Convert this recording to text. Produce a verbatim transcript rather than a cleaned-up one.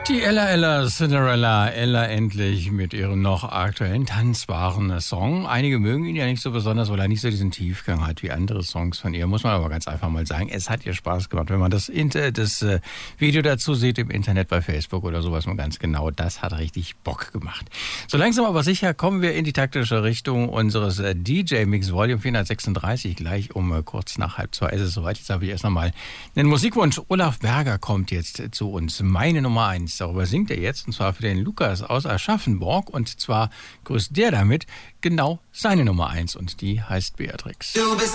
Die Ella Ella Cinderella, Ella endlich mit ihrem noch aktuellen tanzbaren Song. Einige mögen ihn ja nicht so besonders, weil er nicht so diesen Tiefgang hat wie andere Songs von ihr. Muss man aber ganz einfach mal sagen, es hat ihr Spaß gemacht. Wenn man das, Inter das äh, Video dazu sieht im Internet bei Facebook oder so, weiß man ganz genau, das hat richtig Bock gemacht. So langsam aber sicher kommen wir in die taktische Richtung unseres äh, D J-Mix Volume vierhundertsechsunddreißig. Gleich um äh, kurz nach halb zwei ist es soweit. Jetzt habe ich erst nochmal einen Musikwunsch. Olaf Berger kommt jetzt äh, zu uns. Meine Nummer eins. Darüber singt er jetzt, und zwar für den Lukas aus Aschaffenburg. Und zwar grüßt der damit genau seine Nummer eins, und die heißt Beatrix. Du bist